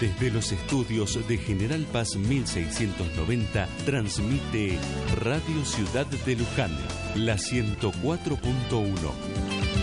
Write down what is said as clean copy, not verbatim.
Desde los estudios de General Paz 1690 transmite Radio Ciudad de Luján, la 104.1.